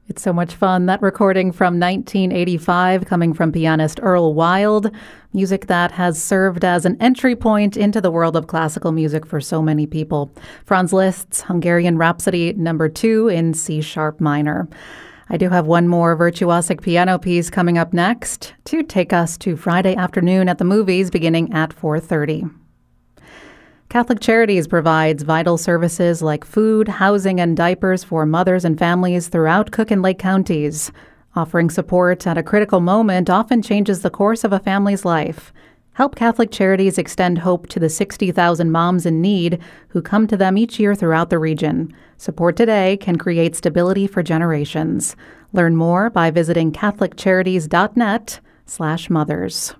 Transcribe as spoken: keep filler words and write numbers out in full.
It's so much fun. That recording from nineteen eighty-five coming from pianist Earl Wild, music that has served as an entry point into the world of classical music for so many people. Franz Liszt's Hungarian Rhapsody number two in C sharp minor. I do have one more virtuosic piano piece coming up next to take us to Friday afternoon at the movies beginning at four thirty. Catholic Charities provides vital services like food, housing, and diapers for mothers and families throughout Cook and Lake counties. Offering support at a critical moment often changes the course of a family's life. Help Catholic Charities extend hope to the sixty thousand moms in need who come to them each year throughout the region. Support today can create stability for generations. Learn more by visiting catholic charities dot net slash mothers.